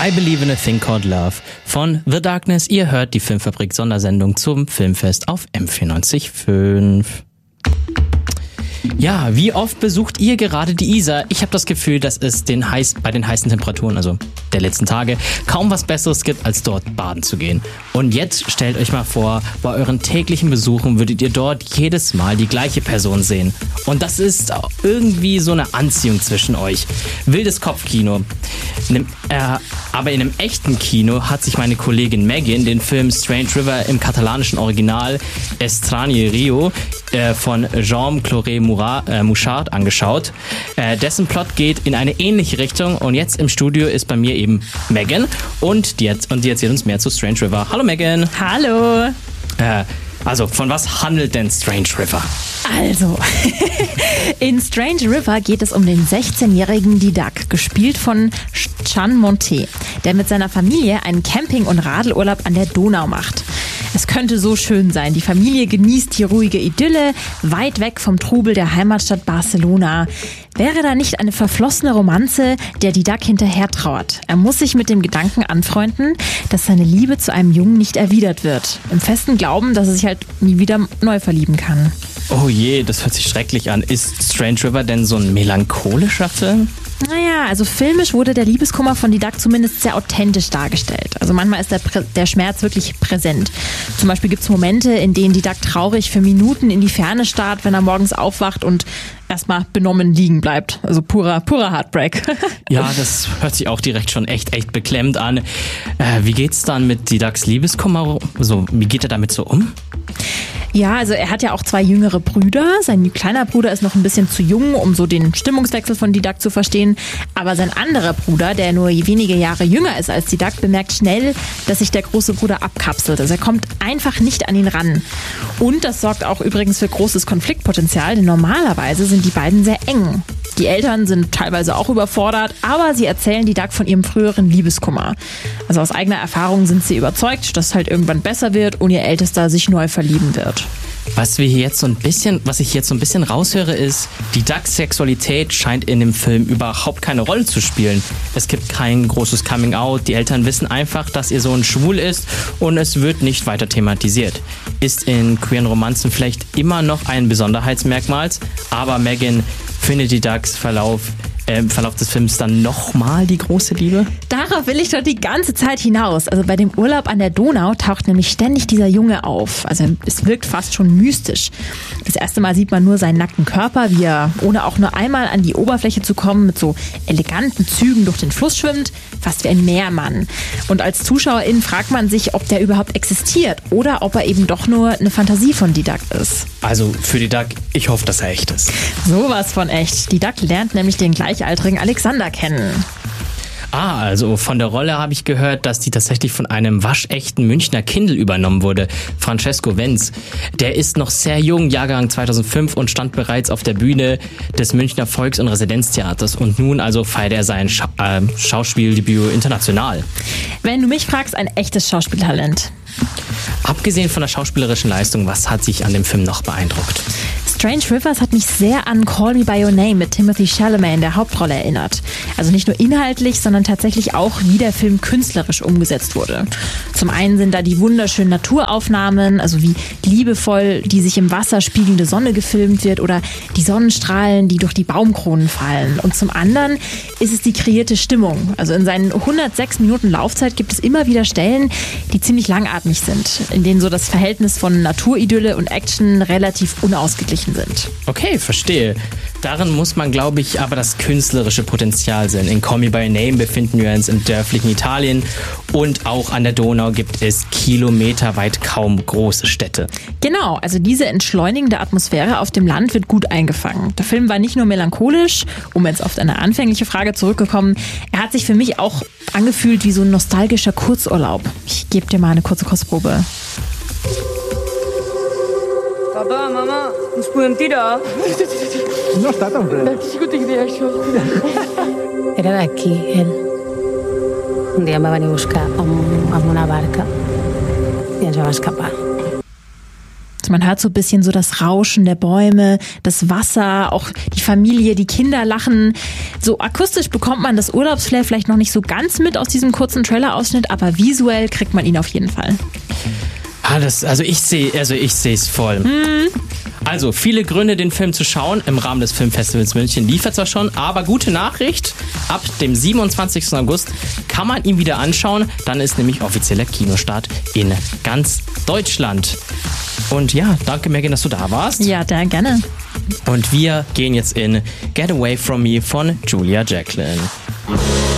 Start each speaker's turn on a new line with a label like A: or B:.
A: I Believe in a Thing Called Love von The Darkness. Ihr hört die Filmfabrik-Sondersendung zum Filmfest auf M94.5. Ja, wie oft besucht ihr gerade die Isar? Ich habe das Gefühl, dass es bei den heißen Temperaturen, also der letzten Tage, kaum was Besseres gibt, als dort baden zu gehen. Und jetzt stellt euch mal vor, bei euren täglichen Besuchen würdet ihr dort jedes Mal die gleiche Person sehen. Und das ist irgendwie so eine Anziehung zwischen euch. Wildes Kopfkino. Aber in einem echten Kino hat sich meine Kollegin Megan den Film Strange River im katalanischen Original Estrany Rio von Jean-Claude Mouchard angeschaut. Dessen Plot geht in eine ähnliche Richtung und jetzt im Studio ist bei mir eben Megan und die erzählt uns mehr zu Strange River. Hallo Megan.
B: Hallo.
A: Also, von was handelt denn Strange River?
B: Also, in Strange River geht es um den 16-jährigen Didac, gespielt von Chan Monte, der mit seiner Familie einen Camping- und Radelurlaub an der Donau macht. Es könnte so schön sein. Die Familie genießt die ruhige Idylle, weit weg vom Trubel der Heimatstadt Barcelona. Wäre da nicht eine verflossene Romanze, der Didac hinterher trauert? Er muss sich mit dem Gedanken anfreunden, dass seine Liebe zu einem Jungen nicht erwidert wird. Im festen Glauben, dass er sich halt nie wieder neu verlieben kann.
A: Oh je, das hört sich schrecklich an. Ist Strange River denn so ein melancholischer Film?
B: Naja, also filmisch wurde der Liebeskummer von Didac zumindest sehr authentisch dargestellt. Also manchmal ist der Schmerz wirklich präsent. Zum Beispiel gibt es Momente, in denen Didac traurig für Minuten in die Ferne starrt, wenn er morgens aufwacht und erstmal benommen liegen bleibt. Also purer Heartbreak.
A: Ja, das hört sich auch direkt schon echt beklemmend an. Wie geht's dann mit Didacs Liebeskummer? Also, wie geht er damit so um?
B: Ja, also er hat ja auch 2 jüngere Brüder. Sein kleiner Bruder ist noch ein bisschen zu jung, um so den Stimmungswechsel von Didac zu verstehen. Aber sein anderer Bruder, der nur wenige Jahre jünger ist als Didac, bemerkt schnell, dass sich der große Bruder abkapselt. Also er kommt einfach nicht an ihn ran. Und das sorgt auch übrigens für großes Konfliktpotenzial, denn normalerweise sind die beiden sehr eng. Die Eltern sind teilweise auch überfordert, aber sie erzählen Didac von ihrem früheren Liebeskummer. Also aus eigener Erfahrung sind sie überzeugt, dass es halt irgendwann besser wird und ihr Ältester sich neu verlieben wird.
A: Was ich jetzt so ein bisschen raushöre, ist, Didacs Sexualität scheint in dem Film überhaupt keine Rolle zu spielen. Es gibt kein großes Coming-out, die Eltern wissen einfach, dass ihr Sohn schwul ist und es wird nicht weiter thematisiert. Ist in queeren Romanzen vielleicht immer noch ein Besonderheitsmerkmal, aber Megan findet Didacs im Verlauf des Films dann nochmal die große Liebe?
B: Darauf will ich doch die ganze Zeit hinaus. Also bei dem Urlaub an der Donau taucht nämlich ständig dieser Junge auf. Also es wirkt fast schon mystisch. Das erste Mal sieht man nur seinen nackten Körper, wie er, ohne auch nur einmal an die Oberfläche zu kommen, mit so eleganten Zügen durch den Fluss schwimmt, fast wie ein Meermann. Und als Zuschauerin fragt man sich, ob der überhaupt existiert oder ob er eben doch nur eine Fantasie von Didac ist.
A: Also für Didac, ich hoffe, dass er echt ist.
B: Sowas von echt. Didac lernt nämlich den gleichaltrigen Alexander kennen.
A: Also von der Rolle habe ich gehört, dass die tatsächlich von einem waschechten Münchner Kindl übernommen wurde, Francesco Wenz. Der ist noch sehr jung, Jahrgang 2005 und stand bereits auf der Bühne des Münchner Volks- und Residenztheaters und nun also feiert er sein Schauspieldebüt international.
B: Wenn du mich fragst, ein echtes Schauspieltalent.
A: Abgesehen von der schauspielerischen Leistung, was hat sich an dem Film noch beeindruckt?
B: Strange Rivers hat mich sehr an Call Me By Your Name mit Timothée Chalamet in der Hauptrolle erinnert. Also nicht nur inhaltlich, sondern tatsächlich auch, wie der Film künstlerisch umgesetzt wurde. Zum einen sind da die wunderschönen Naturaufnahmen, also wie liebevoll die sich im Wasser spiegelnde Sonne gefilmt wird oder die Sonnenstrahlen, die durch die Baumkronen fallen. Und zum anderen ist es die kreierte Stimmung. Also in seinen 106 Minuten Laufzeit gibt es immer wieder Stellen, die ziemlich langatmig sind, in denen so das Verhältnis von Naturidylle und Action relativ unausgeglichen sind.
A: Okay, verstehe. Darin muss man, glaube ich, aber das künstlerische Potenzial sehen. In Call Me By Your Name befinden wir uns im dörflichen Italien und auch an der Donau gibt es kilometerweit kaum große Städte.
B: Genau, also diese entschleunigende Atmosphäre auf dem Land wird gut eingefangen. Der Film war nicht nur melancholisch, um jetzt auf deine anfängliche Frage zurückzukommen, er hat sich für mich auch angefühlt wie so ein nostalgischer Kurzurlaub. Ich gebe dir mal eine kurze Kostprobe.
C: Papa, Mama, ens podem tirar?
D: No està tan fred.
C: T'has sigut idea, això?
E: Era d'aquí, ell. Un dia em va venir a buscar amb una barca i ens vam escapar.
B: Man hört so ein bisschen so das Rauschen der Bäume, das Wasser, auch die Familie, die Kinder lachen. So akustisch bekommt man das Urlaubsflair vielleicht noch nicht so ganz mit aus diesem kurzen Trailer-Ausschnitt, aber visuell kriegt man ihn auf jeden Fall.
A: Ich sehe es voll. Also, viele Gründe, den Film zu schauen. Im Rahmen des Filmfestivals München liefert zwar schon, aber gute Nachricht, ab dem 27. August kann man ihn wieder anschauen. Dann ist nämlich offizieller Kinostart in ganz Deutschland. Und ja, danke Megan, dass du da warst.
B: Ja, gerne.
A: Und wir gehen jetzt in Get Away From Me von Julia Jacklin.